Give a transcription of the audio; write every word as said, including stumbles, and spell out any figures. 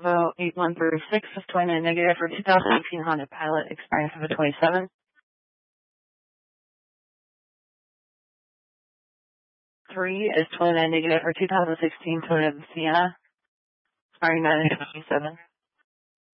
Vote eight one through six is twenty-nine negative for two thousand eighteen Honda Pilot expiring February twenty-seventh. Three is twenty-nine negative for two thousand sixteen Toyota Sienna expiring nine twenty-seven.